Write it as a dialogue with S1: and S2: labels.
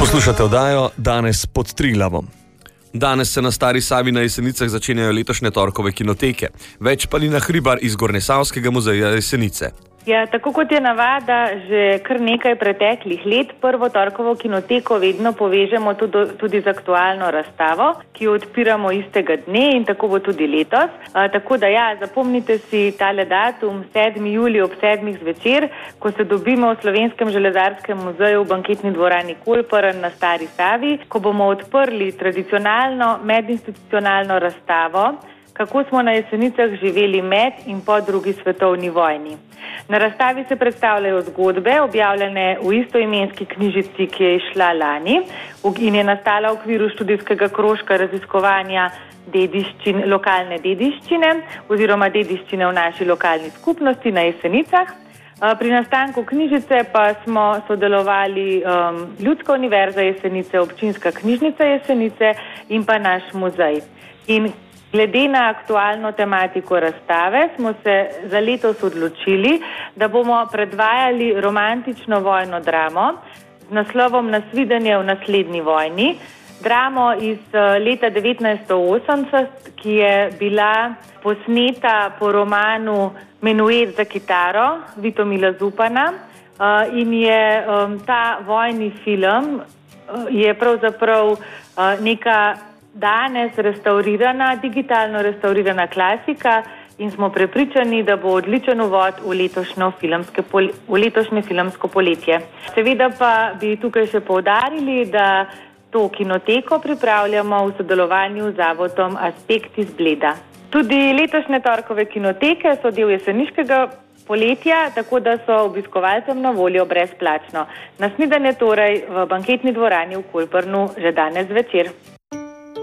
S1: Poslušate oddajo Danes pod Triglavom. Danes se na Stari Savi na Jesenicah začenjajo letošnje torkove kinoteke. Več pa Nina Hribar iz Gornjesavskega muzeja Jesenice.
S2: Ja, tako kot je navada, že kar nekaj preteklih let prvo torkovo kinoteko vedno povežemo tudi z aktualno razstavo, ki jo odpiramo istega dne in tako bo tudi letos. Tako da ja, zapomnite si tale datum, 7. julij ob 7. zvečer, ko se dobimo v Slovenskem železarskem muzeju v banketni dvorani Kolperen na Stari Savi, ko bomo odprli tradicionalno medinstitucionalno razstavo, kako smo na Jesenicah živeli med in po drugi svetovni vojni. Na razstavi se predstavljajo zgodbe, objavljene v istoimenski knjižici, ki je izšla lani in je nastala v okviru študijskega krožka raziskovanja lokalne dediščine oziroma dediščine v naši lokalni skupnosti na Jesenicah. Pri nastanku knjižice pa smo sodelovali Ljudska univerza Jesenice, Občinska knjižnica Jesenice in pa naš muzej. In glede na aktualno tematiko razstave smo se za letos odločili, da bomo predvajali romantično vojno dramo z naslovom Nasvidenje v naslednji vojni. Dramo iz leta 1980, ki je bila posneta po romanu Menuet za kitaro Vitomila Zupana in je ta vojni film je pravzaprav neka danes digitalno restaurirana klasika in smo prepričani, da bo odličen uvod v letošnje filmsko poletje. Seveda pa bi tukaj še poudarili, da to kinoteko pripravljamo v sodelovanju z zavodom Aspekt iz Bleda. Tudi letošnje torkove kinoteke so del jeseniškega poletja, tako da so obiskovalcem na voljo brezplačno. Nasvidenje torej v banketni dvorani v Kolpernu že danes zvečer.